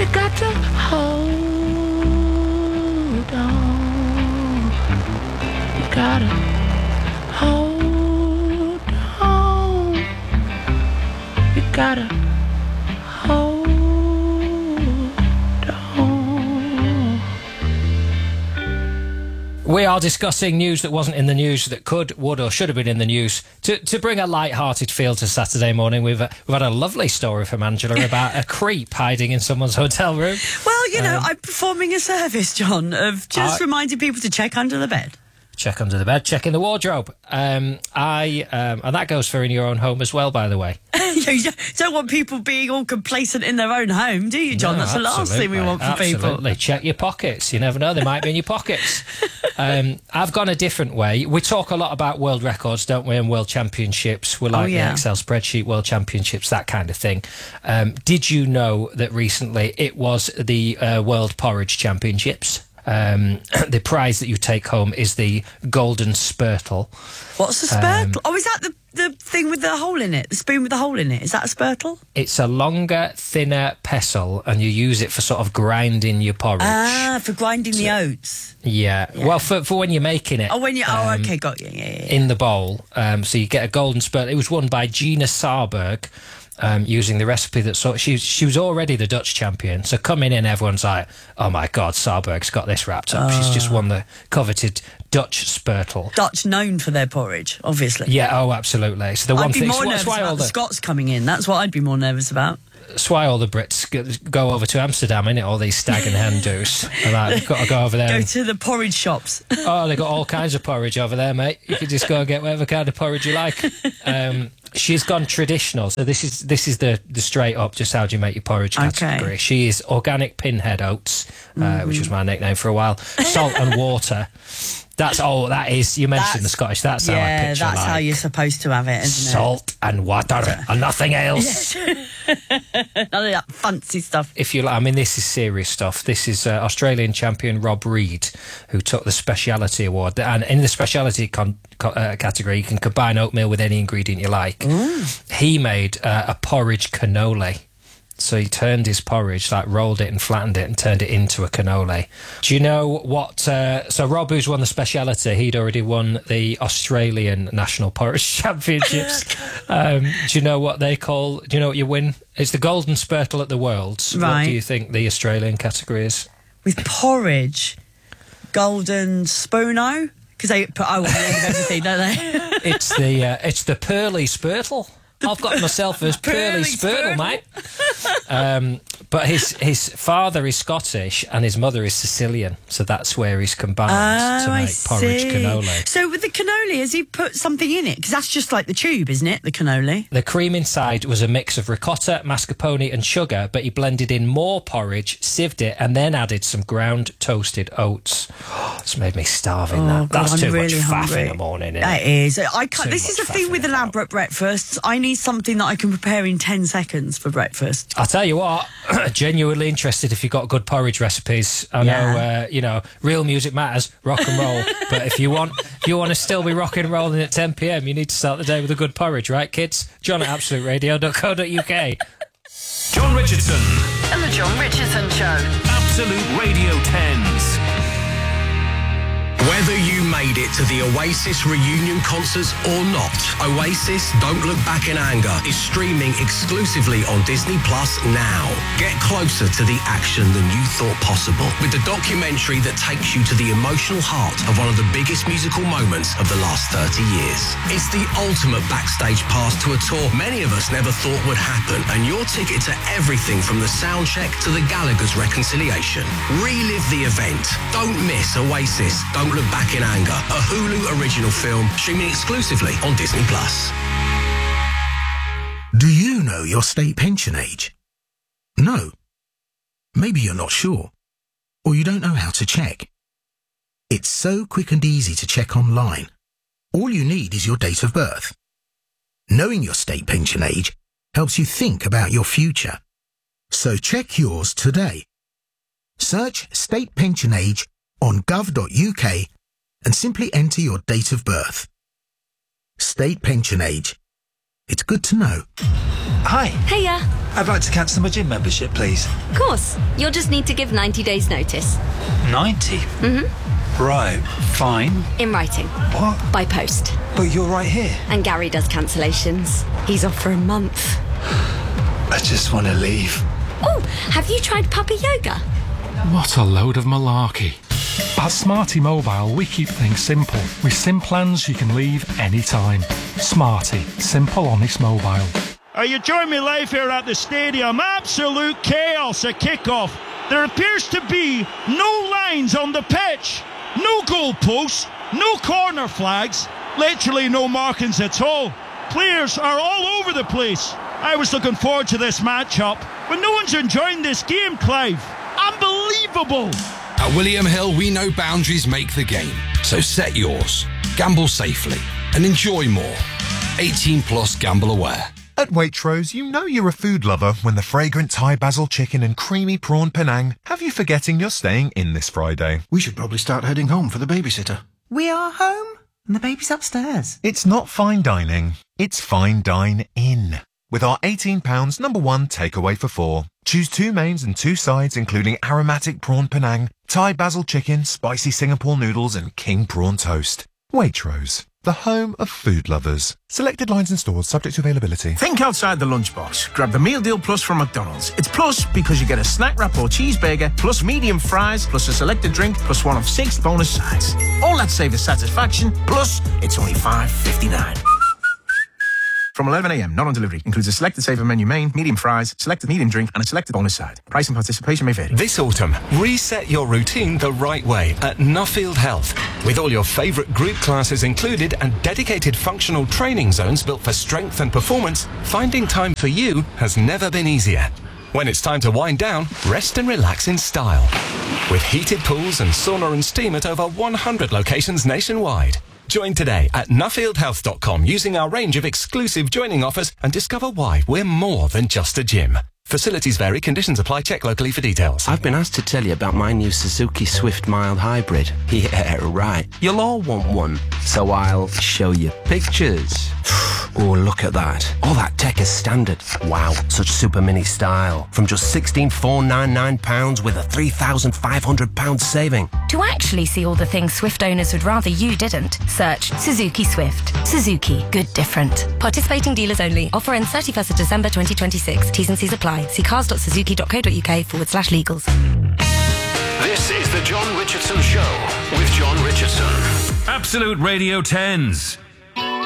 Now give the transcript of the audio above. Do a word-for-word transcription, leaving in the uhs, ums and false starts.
You got to hold on. You gotta hold on. You gotta hold on. We are discussing news that wasn't in the news that could, would or should have been in the news. To to bring a light-hearted feel to Saturday morning, we've, uh, we've had a lovely story from Angela about a creep hiding in someone's hotel room. Well, you know, Um, I'm performing a service, John, of just I- reminding people to check under the bed. Check under the bed, check in the wardrobe. Um, I um, and that goes for in your own home as well, by the way. You don't want people being all complacent in their own home, do you, John? No, That's the last thing we absolutely, want for absolutely. people. Check your pockets. You never know, they might be in your pockets. Um, I've gone a different way. We talk a lot about world records, don't we, and world championships. We like Oh, yeah. the Excel spreadsheet, world championships, that kind of thing. Um, did you know that recently it was the uh, World Porridge Championships? Um, the prize that you take home is the Golden Spurtle. What's a spurtle? Um, oh, is that the, the thing with the hole in it? The spoon with the hole in it? Is that a spurtle? It's a longer, thinner pestle, and you use it for sort of grinding your porridge. Ah, for grinding the oats. Yeah. Yeah. Well, for for when you're making it. Oh, when you... Oh, um, okay, got you. Yeah, yeah, yeah. in the bowl. Um, so you get a golden spurt. It was won by Gina Sarberg. Um, using the recipe that sort she she was already the Dutch champion. So coming in, everyone's like, "Oh my God, Sarberg's got this wrapped up. She's just won the coveted Dutch Spurtle." Dutch known for their porridge, obviously. Yeah, oh, absolutely. So the one I'd be thing, more so nervous that's why about all the the Scots coming in. That's what I'd be more nervous about. that's why all the Brits go, go over to Amsterdam, innit? All these stag and hen do's. And like, you've got to go over there. Go and- to the porridge shops. Oh, they got all kinds of porridge over there, mate. You could just go and get whatever kind of porridge you like. Um, she's gone traditional, so this is this is the the straight up, just how do you make your porridge category. Okay. She is organic pinhead oats, uh, Mm-hmm. which was my nickname for a while. Salt and water. That's all that is. You mentioned That's- the Scottish. That's how I Yeah, picture that's like, how you're supposed to have it, isn't salt and water and nothing else. it? None of that fancy stuff. If you like, I mean, this is serious stuff. This is uh, Australian champion Rob Reed, who took the speciality award. And in the speciality con- co- uh, category, you can combine oatmeal with any ingredient you like. Mm. He made uh, a porridge cannoli. So he turned his porridge, like rolled it and flattened it and turned it into a cannoli. Do you know what... Uh, so Rob, who's won the speciality, he'd already won the Australian National Porridge Championships. um, do you know what they call... Do you know what you win? It's the Golden Spurtle at the Worlds. What Right. do you think the Australian category is? With porridge, golden spoono, because they put O on the end of everything, don't they? It's the uh, it's the Pearly Spurtle. I've got myself as Pearly Pearly Spurtle, Spurtle. mate. Um, but his his father is Scottish and his mother is Sicilian, so that's where he's combined Oh, to I make porridge see. cannoli. So with the cannoli, has he put something in it? Because that's just like the tube, isn't it? The cannoli. The cream inside was a mix of ricotta, mascarpone and sugar, but he blended in more porridge, sieved it, and then added some ground toasted oats. It's made me starving, Oh, that. God, That's I'm too really much faff hungry. in the morning, isn't That it? is. I can't. Too This is the much thing faff with in it. elaborate breakfasts. I need something that I can prepare in ten seconds for breakfast. I'll tell you what, genuinely interested if you've got good porridge recipes. I know, Yeah. uh, you know, real music matters, rock and roll. But if you want if you want to still be rocking and rolling at ten p m, you need to start the day with a good porridge, right, kids? John at absolute radio dot co dot U K. John Richardson, And the John Richardson Show. Absolute Radio tens. Whether you made it to the Oasis reunion concerts or not, Oasis Don't Look Back in Anger is streaming exclusively on Disney Plus now. Get closer to the action than you thought possible with the documentary that takes you to the emotional heart of one of the biggest musical moments of the last thirty years. It's the ultimate backstage pass to a tour many of us never thought would happen, and your ticket to everything from the sound check to the Gallagher's reconciliation. Relive the event. Don't miss Oasis Don't Look Back in Anger, a Hulu original film streaming exclusively on Disney Plus. Do you know your state pension age? No. Maybe you're not sure, or you don't know how to check. It's so quick and easy to check online. All you need is your date of birth. Knowing your state pension age helps you think about your future. So check yours today. Search state pension age on gov dot U K and simply enter your date of birth. State pension age. It's good to know. Hi, Hiya. I'd like to cancel my gym membership, please. Of course. You'll just need to give ninety days notice. ninety? Mm-hmm. Right, fine. In writing. What? By post. But you're right here. And Gary does cancellations. He's off for a month. I just want to leave. Oh, have you tried puppy yoga? What a load of malarkey. At Smarty Mobile, we keep things simple. With SIM plans you can leave anytime. Smarty, simple, honest mobile. Are you joining me live here at the stadium? Absolute chaos at kickoff. There appears to be no lines on the pitch, no goalposts, no corner flags, literally no markings at all. Players are all over the place. I was looking forward to this matchup, but no one's enjoying this game, Clive. Unbelievable. At William Hill, we know boundaries make the game. So set yours, gamble safely, and enjoy more. eighteen plus gamble aware. At Waitrose, you know you're a food lover when the fragrant Thai basil chicken and creamy prawn Penang have you forgetting you're staying in this Friday. We should probably start heading home for the babysitter. We are home and the baby's upstairs. It's not fine dining, it's fine dine in. With our eighteen pounds number one takeaway for four. Choose two mains and two sides including aromatic prawn Penang, Thai basil chicken, spicy Singapore noodles and king prawn toast. Waitrose, the home of food lovers. Selected lines and stores subject to availability. Think outside the lunchbox. Grab the Meal Deal Plus from McDonald's. It's plus because you get a snack wrap or cheeseburger, plus medium fries, plus a selected drink, plus one of six bonus sides. All that savors satisfaction, plus it's only five fifty-nine. From eleven a m, not on delivery. Includes a selected saver menu main, medium fries, selected medium drink, and a selected bonus side. Price and participation may vary. This autumn, reset your routine the right way at Nuffield Health. With all your favourite group classes included and dedicated functional training zones built for strength and performance, finding time for you has never been easier. When it's time to wind down, rest and relax in style. With heated pools and sauna and steam at over one hundred locations nationwide. Join today at nuffield health dot com using our range of exclusive joining offers and discover why we're more than just a gym. Facilities vary, conditions apply, check locally for details. I've been asked to tell you about my new Suzuki Swift Mild Hybrid. Yeah, right. You'll all want one, so I'll show you pictures. Oh, look at that. All that tech is standard. Wow, such super mini style. From just sixteen thousand four hundred ninety-nine pounds with a three thousand five hundred pounds saving. To actually see all the things Swift owners would rather you didn't, search Suzuki Swift. Suzuki, good different. Participating dealers only. Offer ends thirty-first of December twenty twenty-six. T's and C's apply. See cars dot suzuki dot co dot uk forward slash legals. This is the John Richardson Show with John Richardson. Absolute Radio tens.